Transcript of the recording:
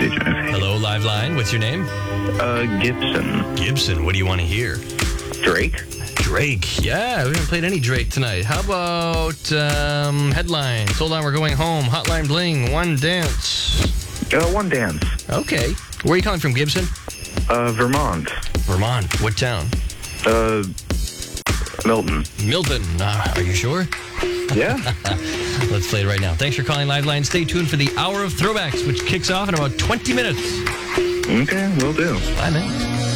DJ. Hello, Live Line. What's your name? Gibson. Gibson. What do you want to hear? Drake. Drake. Yeah, we haven't played any Drake tonight. How about headlines? Hold on, we're going home. Hotline Bling. One dance. One dance. Okay. Where are you calling from, Gibson? Vermont. Vermont. What town? Milton. Milton. Are you sure? Yeah. Let's play it right now. Thanks for calling Live Line. Stay tuned for the Hour of Throwbacks, which kicks off in about 20 minutes. Okay, will do. Bye, man.